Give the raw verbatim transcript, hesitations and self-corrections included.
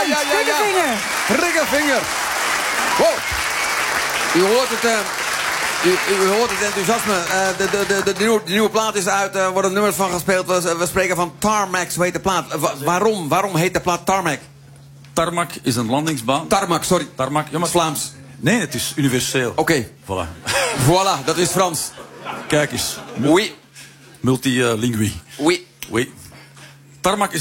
ja, ja, ja. Ringelvinger. Ringelvinger. Wow. U hoort het... Uh, U, u hoort het enthousiasme. Uh, de, de, de, de, nieuwe, de nieuwe plaat is uit. Er uh, worden nummers van gespeeld. We, we spreken van Tarmac, zo heet de plaat. Uh, wa waarom? Waarom heet de plaat Tarmac? Tarmac is een landingsbaan. Tarmac, sorry. Tarmac, ja, maar... Vlaams. Nee, het is universeel. Oké. Okay. Voilà. Voilà, dat is Frans. Kijk eens. Oui. Multilingui. Oui. Oui. Tarmac is